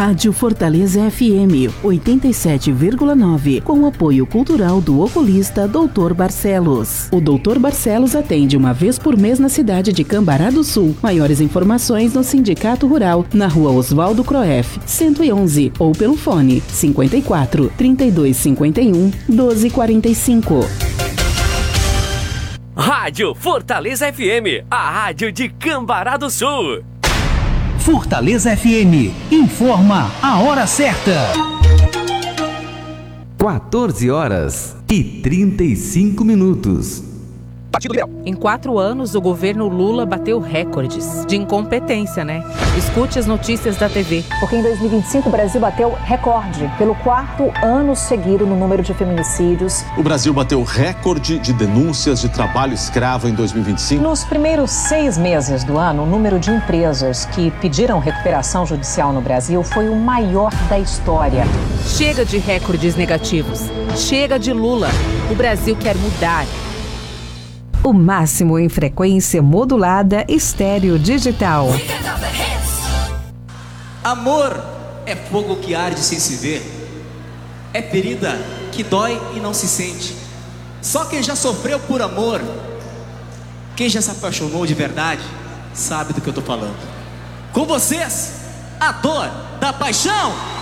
Rádio Fortaleza FM 87,9, com apoio cultural do oculista Dr. Barcelos. O Dr. Barcelos atende uma vez por mês na cidade de Cambará do Sul. Maiores informações no Sindicato Rural, na rua Oswaldo Croef, 111, ou pelo fone 54 3251 1245. Rádio Fortaleza FM, a rádio de Cambará do Sul. Fortaleza FM, informa a hora certa. 14h35. Partido Liberal. Em 4 anos, o governo Lula bateu recordes de incompetência, né? Escute as notícias da TV. Porque em 2025 o Brasil bateu recorde pelo 4º ano seguido no número de feminicídios. O Brasil bateu recorde de denúncias de trabalho escravo em 2025. Nos primeiros 6 meses do ano, o número de empresas que pediram recuperação judicial no Brasil foi o maior da história. Chega de recordes negativos. Chega de Lula. O Brasil quer mudar. O máximo em frequência modulada estéreo digital. Amor é fogo que arde sem se ver. É ferida que dói e não se sente. Só quem já sofreu por amor, quem já se apaixonou de verdade, sabe do que eu tô falando. Com vocês, a dor da paixão.